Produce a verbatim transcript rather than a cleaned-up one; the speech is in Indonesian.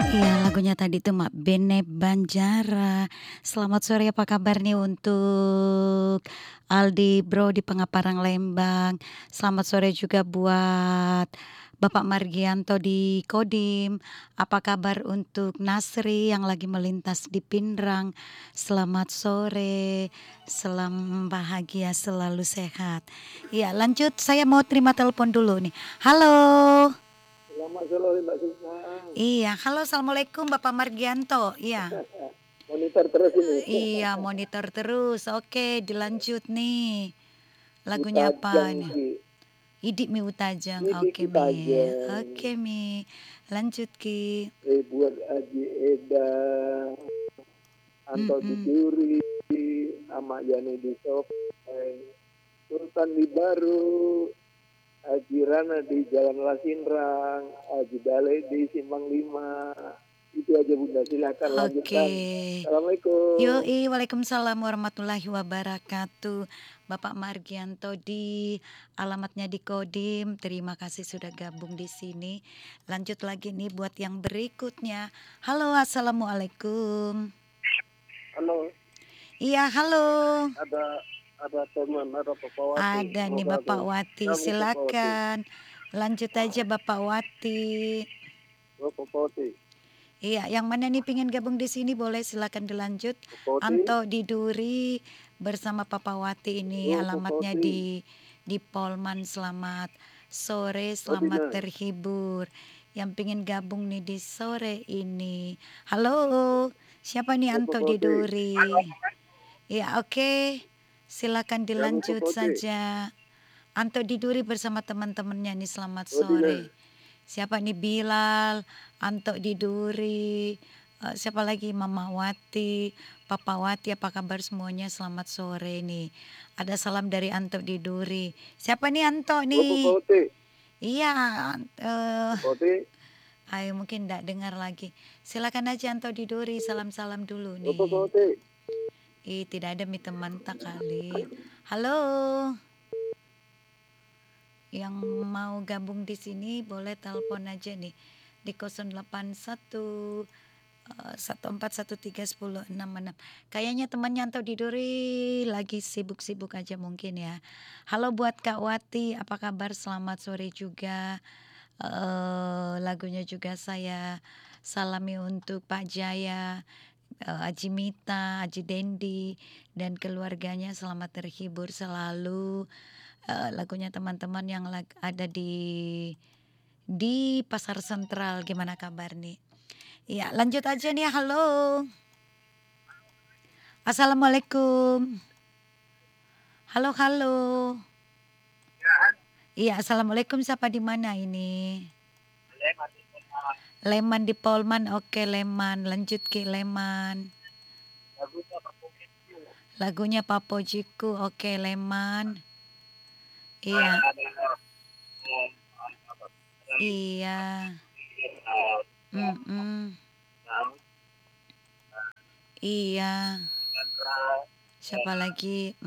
Iya, lagunya tadi tuh Mak Bene Banjara. Selamat sore, apa kabar nih untuk Aldi Bro di Pengaparang Lembang. Selamat sore juga buat Bapak Margianto di Kodim. Apa kabar untuk Nasri yang lagi melintas di Pindrang. Selamat sore, selam bahagia, selalu sehat. Iya, lanjut, saya mau terima telepon dulu nih. Halo. Selamat sore Mbak Susna. Iya, halo, assalamualaikum Bapak Margianto. Iya. Monitor terus ini. Iya, monitor terus. Oke, dilanjut nih. Lagunya apa Utajang nih? Ki. Idik Mi Utajang. Idik Oke Mi. Utajang. Oke Mi. Lanjut Ki. Ribuan Aji Eda. Anto Mm-mm. Tiduri. Ama Yani di Sopeng. Sultan di Baru. Haji Rana di Jalan Lasinrang. Haji Dale di Simpang Lima. Itu aja Bunda, silakan lanjutkan. Oke. Assalamualaikum. Yoi, waalaikumsalam warahmatullahi wabarakatuh. Bapak Margianto di alamatnya di Kodim. Terima kasih sudah gabung di sini. Lanjut lagi nih buat yang berikutnya. Halo, assalamualaikum. Halo, Iya, halo. ada ada teman, ada Papawati. Ada nih Mau Bapak gabung. Wati, Gabung Papawati. silakan. Lanjut aja Bapak Wati. Oh, Papawati. Iya, yang mana nih pingin gabung di sini boleh silakan dilanjut. Papawati. Anto di Duri bersama Papa Wati ini Oh, alamatnya Papawati. di di Polman. Selamat sore, selamat Odina. terhibur. Yang pingin gabung nih di sore ini. Halo, siapa nih Oh, Anto di Papawati. Duri? Ya, oke. Silakan Gabung dilanjut Papawati. saja. Anto di Duri bersama teman-temannya nih, selamat Odina. sore. Siapa nih Bilal, Anto di Duri, eh, siapa lagi Mama Wati, Papa Wati, apa kabar semuanya? Selamat sore nih. Ada salam dari Anto di Duri. Siapa nih Anto Oh, nih? Papawati. Iya, eh, Papawati. ayo mungkin tidak dengar lagi. Silakan aja Anto di Duri, salam-salam dulu Oh, nih. Papawati. Ih, tidak ada mi teman tak kali. Halo. Yang mau gabung di sini boleh telepon aja nih di nol delapan satu satu empat satu tiga nol enam enam. Kayaknya temannya Anto Diduri lagi sibuk-sibuk aja mungkin ya. Halo buat Kak Wati, apa kabar? Selamat sore juga. Eh, lagunya juga saya salami untuk Pak Jaya, eh, Aji Mita, Aji Dendi dan keluarganya, selamat terhibur selalu. Eh, lagunya teman-teman yang lag- ada di di Pasar Sentral, gimana kabar nih? Iya, lanjut aja nih. Halo. Assalamualaikum. Halo, halo. Iya, assalamualaikum. Siapa di mana ini? Leman di Polman. Oke, Leman. Lanjut ke Leman. Lagunya Papojiku. Oke, Leman. Iya. Iya. Mm-mm. Iya. Siapa lagi?